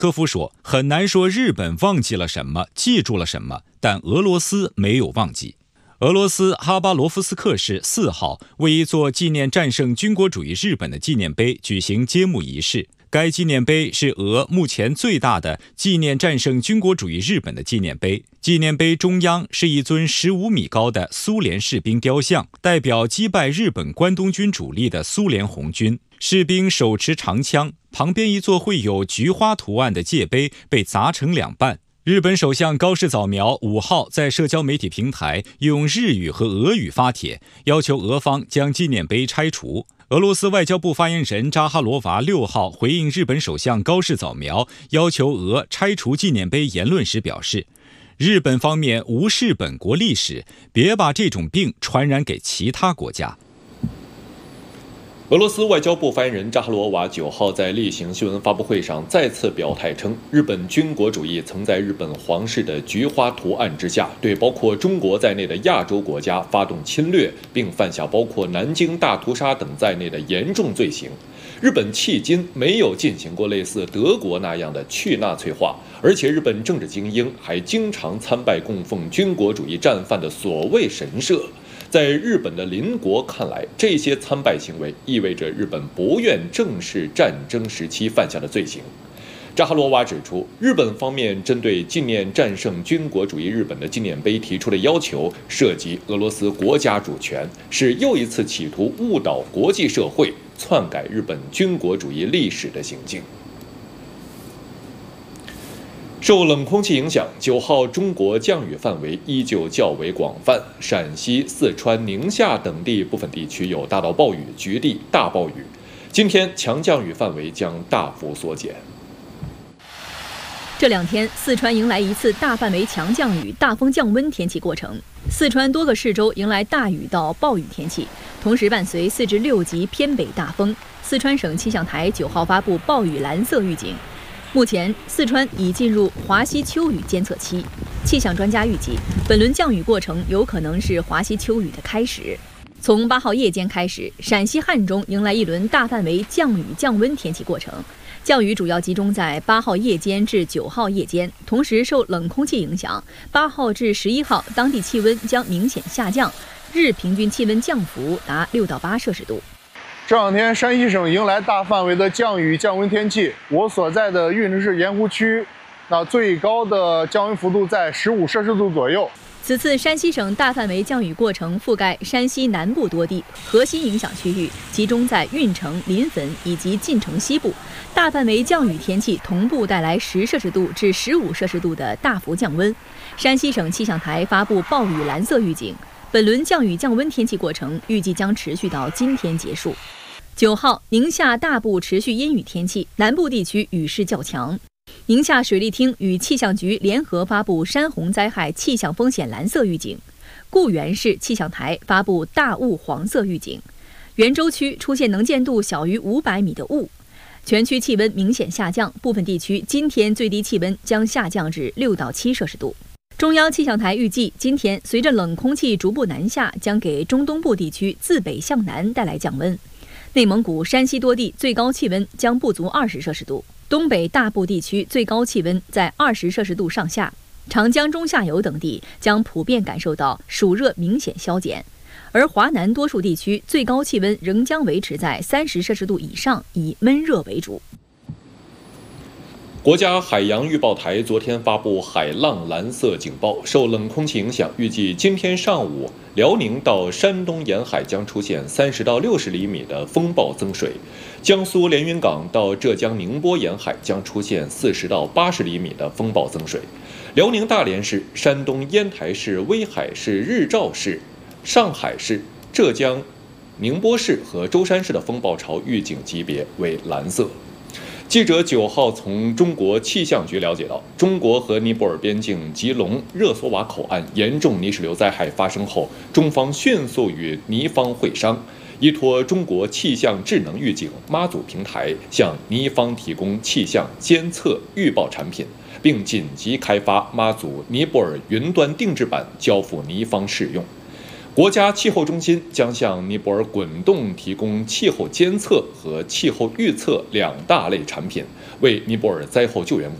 科夫说，很难说日本忘记了什么，记住了什么，但俄罗斯没有忘记。俄罗斯哈巴罗夫斯克市4号为一座纪念战胜军国主义日本的纪念碑举行揭幕仪式。该纪念碑是俄目前最大的纪念战胜军国主义日本的纪念碑。纪念碑中央是一尊15米高的苏联士兵雕像，代表击败日本关东军主力的苏联红军。士兵手持长枪，旁边一座绘有菊花图案的界碑被砸成2半。日本首相高市早苗5号在社交媒体平台用日语和俄语发帖，要求俄方将纪念碑拆除。俄罗斯外交部发言人扎哈罗娃6号回应日本首相高市早苗要求俄拆除纪念碑言论时表示，日本方面无视本国历史，别把这种病传染给其他国家。 俄罗斯外交部发言人扎哈罗娃9号在例行新闻发布会上再次表态称，日本军国主义曾在日本皇室的菊花图案之下，对包括中国在内的亚洲国家发动侵略，并犯下包括南京大屠杀等在内的严重罪行。日本迄今没有进行过类似德国那样的去纳粹化，而且日本政治精英还经常参拜供奉军国主义战犯的所谓神社。在日本的邻国看来，这些参拜行为意味着日本不愿正视战争时期犯下的罪行。扎哈罗娃指出，日本方面针对纪念战胜军国主义日本的纪念碑提出的要求涉及俄罗斯国家主权，是又一次企图误导国际社会、篡改日本军国主义历史的行径。受冷空气影响，9号中国降雨范围依旧较为广泛，陕西、四川、宁夏等地部分地区有大到暴雨，局地大暴雨。今天强降雨范围将大幅缩减。 这2天，四川迎来一次大范围强降雨、大风降温天气过程。四川多个市州迎来大雨到暴雨天气，同时伴随4至6级偏北大风。四川省气象台9号发布暴雨蓝色预警。目前，四川已进入华西秋雨监测期。气象专家预计，本轮降雨过程有可能是华西秋雨的开始。从8号夜间开始，陕西汉中迎来一轮大范围降雨降温天气过程。降雨主要集中在8号夜间至9号夜间，同时受冷空气影响，8号至11号当地气温将明显下降，日平均气温降幅达6到8摄氏度。 这2天，山西省迎来大范围的降雨降温天气。我所在的运城市盐湖区，最高的降温幅度在15摄氏度左右。 此次山西省大范围降雨过程覆盖山西南部多地，核心影响区域集中在运城、临汾以及晋城西部。大范围降雨天气同步带来10摄氏度至15摄氏度的大幅降温。山西省气象台发布暴雨蓝色预警，本轮降雨降温天气过程预计将持续到今天结束。9号，宁夏大部持续阴雨天气，南部地区雨势较强。宁夏水利厅与气象局联合发布山洪灾害气象风险蓝色预警，固原市气象台发布大雾黄色预警，元州区出现能见度小于500米的雾，全区气温明显下降，部分地区今天最低气温将下降至6到7摄氏度。中央气象台预计，今天随着冷空气逐步南下，将给中东部地区自北向南带来降温。内蒙古、山西多地最高气温将不足20摄氏度，东北大部地区最高气温在20摄氏度上下，长江中下游等地将普遍感受到暑热明显消减，而华南多数地区最高气温仍将维持在30摄氏度以上，以闷热为主。 国家海洋预报台昨天发布海浪蓝色警报，受冷空气影响，预计今天上午辽宁到山东沿海将出现30到60厘米的风暴增水，江苏连云港到浙江宁波沿海将出现40到80厘米的风暴增水，辽宁大连市、山东烟台市、威海市、日照市、上海市、浙江宁波市和舟山市的风暴潮预警级别为蓝色。记者9号从中国气象局了解到，中国和尼泊尔边境吉隆热索瓦口岸严重泥石流灾害发生后，中方迅速与尼方会商，依托中国气象智能预警妈祖平台，向尼方提供气象监测预报产品，并紧急开发妈祖尼泊尔云端定制版交付尼方试用。 国家气候中心将向尼泊尔滚动提供气候监测和气候预测2大类产品，为尼泊尔灾后救援